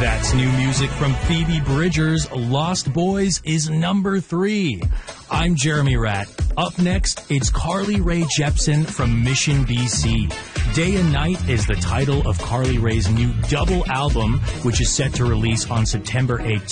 That's new music from Phoebe Bridgers. Lost Boys is number 3. I'm Jeremy Ratt. Up next, it's Carly Rae Jepsen from Mission, BC. Day and Night is the title of Carly Rae's new double album, which is set to release on September 18th.